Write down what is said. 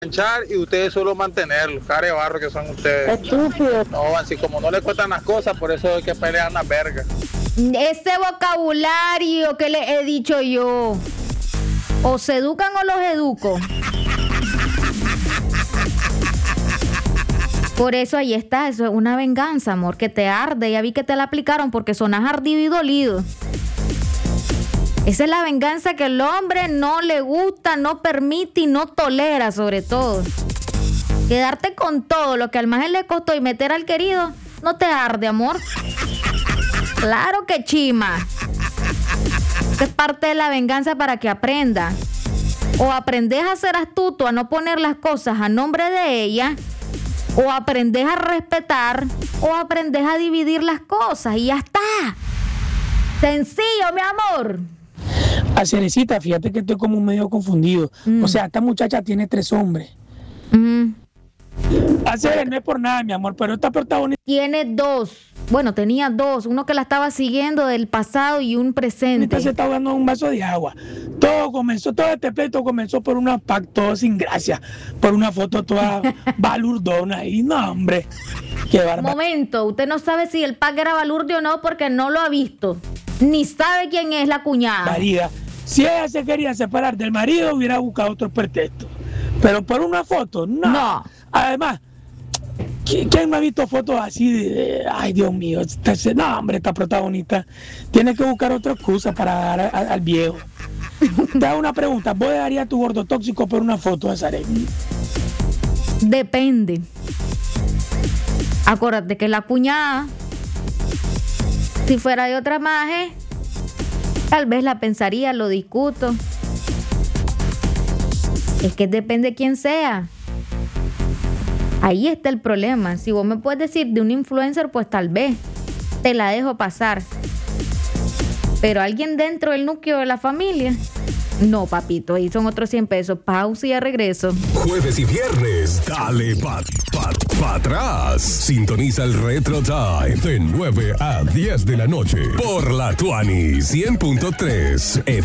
enganchar y ustedes solo mantenerlo. Care de barro que son ustedes. Estúpido. No, así como no le cuestan las cosas, por eso es que pelean las vergas. Ese vocabulario que le he dicho yo. O se educan o los educo. Por eso ahí está, eso es una venganza, amor, que te arde. Ya vi que te la aplicaron porque sonás ardido y dolido. Esa es la venganza que el hombre no le gusta, no permite y no tolera, sobre todo. Quedarte con todo lo que al maje le costó y meter al querido, no te arde, amor. Claro que chima. Esta es parte de la venganza para que aprenda. O aprendes a ser astuto, a no poner las cosas a nombre de ella, o aprendes a respetar, o aprendes a dividir las cosas y ya está. Sencillo, mi amor. A Cerecita, fíjate que estoy como medio confundido. O sea, esta muchacha tiene 3 hombres. Hacer no es por nada, mi amor, pero esta protagonista Tiene 2. Bueno, tenía 2. Uno que la estaba siguiendo del pasado y un presente. se está ahogando un vaso de agua. Todo este pleito comenzó por una pacto sin gracia, por una foto toda balurdona. Y no, hombre, qué bárbaro. Momento, usted no sabe si el pack era balurde o no porque no lo ha visto. Ni sabe quién es la cuñada. María, si ella se quería separar del marido, hubiera buscado otro pretexto. Pero por una foto, no. Además, ¿quién me ha visto fotos así de ay, Dios mío? No, hombre, esta protagonista tiene que buscar otra excusa para dar al viejo. Te hago una pregunta. ¿Vos dejarías a tu gordo tóxico por una foto de Sarek? Depende. Acuérdate que la cuñada, si fuera de otra maje, tal vez la pensaría, lo discuto. Es que depende quién sea. Ahí está el problema. Si vos me puedes decir de un influencer, pues tal vez te la dejo pasar. Pero alguien dentro del núcleo de la familia, no, papito, ahí son otros 100 pesos. Pausa y ya regreso. Jueves y viernes, dale pa' atrás. Sintoniza el Retro Time de 9 a 10 de la noche por la Tuani 100.3